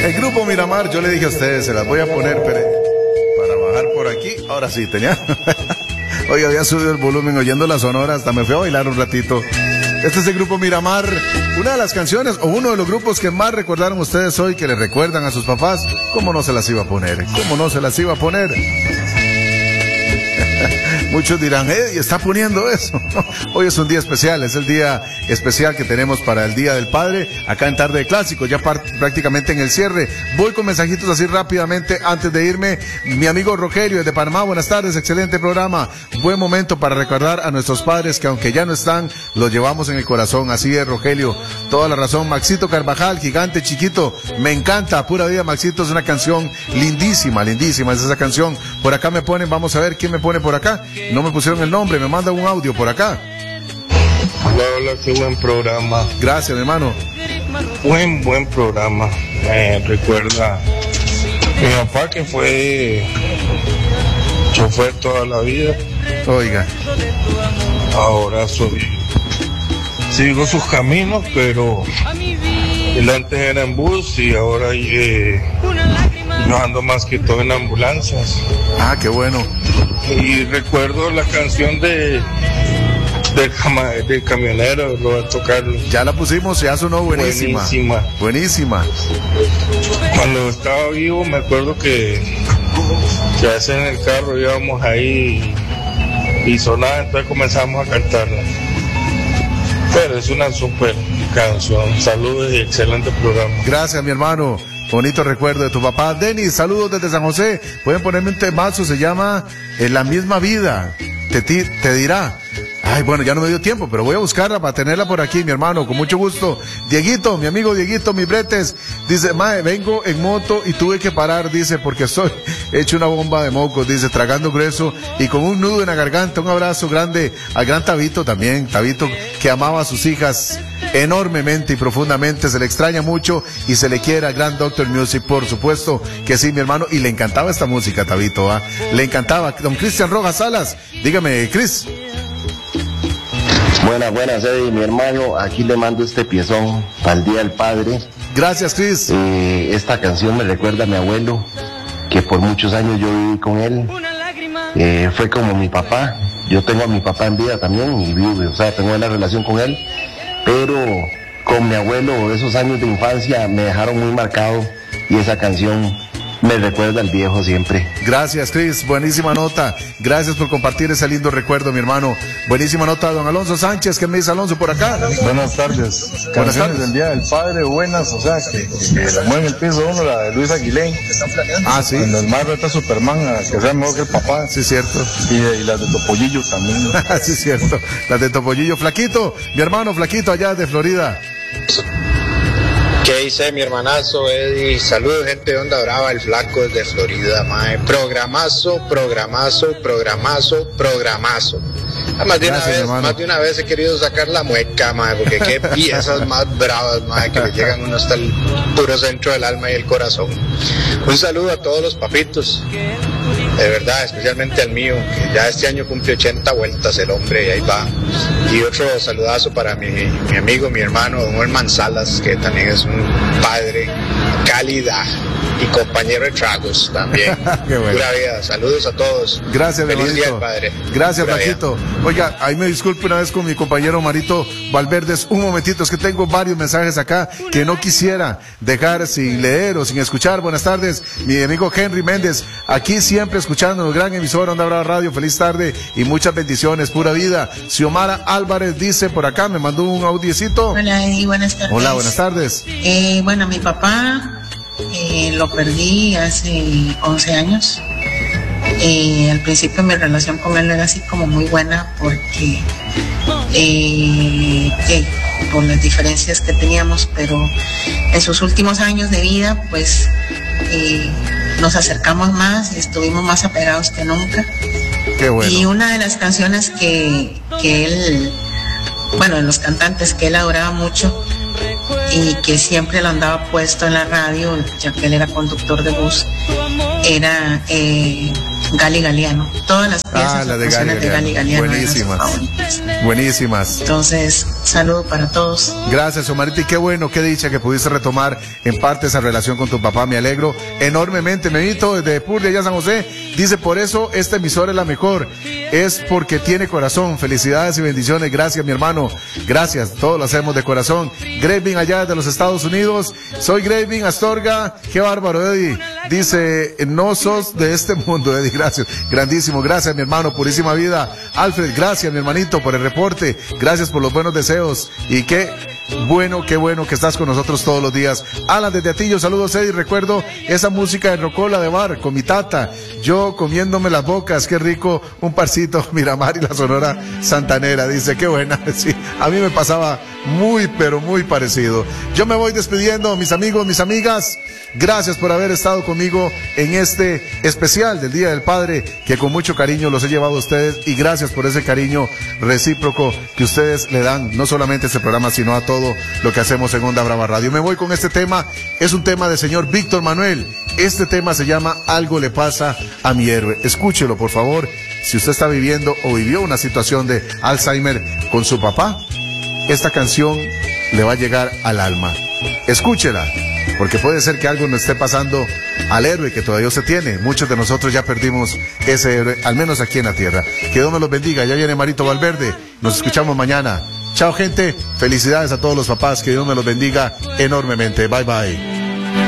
El grupo Miramar, yo le dije a ustedes, se las voy a poner para bajar por aquí. Ahora sí, tenía. Hoy había subido el volumen oyendo la sonora, hasta me fui a bailar un ratito. Este es el grupo Miramar, una de las canciones o uno de los grupos que más recordaron ustedes hoy, que le recuerdan a sus papás. ¿Cómo no se las iba a poner? ¿Cómo no se las iba a poner? Muchos dirán, ¿y está poniendo eso? Hoy es un día especial, es el día especial que tenemos para el Día del Padre, acá en Tarde de Clásico, ya prácticamente en el cierre. Voy con mensajitos así rápidamente antes de irme. Mi amigo Rogelio de Panamá, buenas tardes, excelente programa. Buen momento para recordar a nuestros padres que aunque ya no están, los llevamos en el corazón. Así es, Rogelio, toda la razón. Maxito Carvajal, gigante chiquito, me encanta, Pura Vida, Maxito, es una canción lindísima, lindísima es esa canción. Por acá me ponen, vamos a ver quién me pone por acá. No me pusieron el nombre, me mandan un audio por acá. Hola, qué buen programa. Gracias, mi hermano. Buen programa. Me recuerda mi papá, que fue chofer toda la vida. Oiga. Ahora sigo sus caminos, pero él antes era en bus y ahora no ando más que todo en ambulancias. Ah, qué bueno. Y recuerdo la canción del camionero, Roberto Carlos. Ya la pusimos, ya sonó buenísima. Buenísima. Cuando estaba vivo me acuerdo que a veces en el carro íbamos ahí y sonaba, entonces comenzamos a cantarla. Pero es una super canción. Saludos y excelente programa. Gracias, mi hermano. Bonito recuerdo de tu papá. Denis, saludos desde San José. Pueden ponerme un temazo, se llama La Misma Vida. Te dirá. Ay, bueno, ya no me dio tiempo, pero voy a buscarla para tenerla por aquí, mi hermano, con mucho gusto. Dieguito, mi amigo Dieguito, mis bretes, dice, mae, vengo en moto y tuve que parar, dice, porque estoy hecho una bomba de mocos, dice, tragando grueso y con un nudo en la garganta. Un abrazo grande al gran Tabito también, Tabito, que amaba a sus hijas enormemente y profundamente, se le extraña mucho y se le quiere al gran Doctor Music, por supuesto que sí, mi hermano, y le encantaba esta música, Tabito, ¿ah? Le encantaba. Don Cristian Rojas Salas, dígame, Cris. Buenas, Eddie, mi hermano, aquí le mando este piezón para el Día del Padre. Gracias, Cris. Esta canción me recuerda a mi abuelo, que por muchos años yo viví con él. Fue como mi papá. Yo tengo a mi papá en vida también y vivo, o sea, tengo una relación con él, pero con mi abuelo esos años de infancia me dejaron muy marcado y esa canción me recuerda al viejo siempre. Gracias, Cris, buenísima nota. Gracias por compartir ese lindo recuerdo, mi hermano. Buenísima nota, don Alonso Sánchez. ¿Qué me dice Alonso por acá? Buenas tardes. Canciones del Día del Padre, buenas, o sea, que la mueven el piso uno, la de Luis Aguilén. Ah, sí. Cuando el mar reta a Superman, a que sea mejor que el papá. Sí, cierto. Y las de Topollillo también. Sí, cierto. Las de Topollillo. Flaquito, mi hermano Flaquito, allá de Florida. ¿Qué dice mi hermanazo Eddie? Saludos, gente de Onda Brava, el flaco desde Florida, mae. Programazo. Más de una vez he querido sacar la mueca, mae, porque qué piezas más bravas, mae, que le llegan uno hasta el puro centro del alma y el corazón. Un saludo a todos los papitos, de verdad, especialmente al mío, que ya este año cumple 80 vueltas el hombre y ahí va. Y otro saludazo para mi amigo, mi hermano, don Herman Salas, que también es un padre calidad y compañero de tragos también. Qué bueno. Pura vida, saludos a todos. Gracias, feliz día del padre. Gracias, Flaquito. Oiga, ahí me disculpo una vez con mi compañero Marito Valverdes, un momentito, es que tengo varios mensajes acá que no quisiera dejar sin leer o sin escuchar. Buenas tardes, mi amigo Henry Méndez, aquí siempre escuchando el gran emisor Onda Brava Radio. Feliz tarde y muchas bendiciones, pura vida. Xiomara Álvarez dice por acá, me mandó un audiecito. Hola, Eddie, buenas tardes. Hola, buenas tardes. Bueno, mi papá lo perdí hace 11 años. Al principio mi relación con él era así como muy buena porque por las diferencias que teníamos, pero en sus últimos años de vida pues nos acercamos más y estuvimos más apegados que nunca. Qué bueno. Y una de las canciones que él, bueno, de los cantantes que él adoraba mucho y que siempre lo andaba puesto en la radio, ya que él era conductor de bus, era Gali Galiano. Todas las esas actuaciones de Gali Galiano. Buenísimas. Entonces, saludo para todos. Gracias, Omarita, y qué bueno, qué dicha que pudiste retomar en parte esa relación con tu papá, me alegro enormemente. Memito, desde Purria, allá San José, dice, por eso esta emisora es la mejor, es porque tiene corazón. Felicidades y bendiciones, gracias mi hermano, gracias, todos lo hacemos de corazón. Graving allá desde los Estados Unidos, soy Graving Astorga, qué bárbaro, Eddie, dice, no sos de este mundo, Eddie, gracias, grandísimo, gracias mi hermano, purísima vida. Alfred, gracias mi hermanito por el reporte, gracias por los buenos deseos, y qué bueno que estás con nosotros todos los días. Alan, desde Atillo, saludos Eddie, recuerdo esa música de Rocola de bar con mi tata, yo comiéndome las bocas, qué rico, un parcito, Miramar y la Sonora Santanera, dice, qué buena, sí, a mí me pasaba muy, pero muy parecido. Yo me voy despidiendo, mis amigos, mis amigas, gracias por haber estado conmigo en este especial del Día del Padre, que con mucho cariño los he llevado a ustedes, y gracias por ese cariño recíproco que ustedes le dan, no solamente a este programa, sino a todo lo que hacemos en Onda Brava Radio. Me voy con este tema, es un tema del señor Víctor Manuel, este tema se llama Algo le pasa a mi héroe, escúchelo por favor, si usted está viviendo o vivió una situación de Alzheimer con su papá, esta canción le va a llegar al alma, escúchela, porque puede ser que algo nos esté pasando al héroe que todavía se tiene. Muchos de nosotros ya perdimos ese héroe, al menos aquí en la tierra. Que Dios me los bendiga. Ya viene Marito Valverde. Nos escuchamos mañana. Chao, gente. Felicidades a todos los papás. Que Dios me los bendiga enormemente. Bye, bye.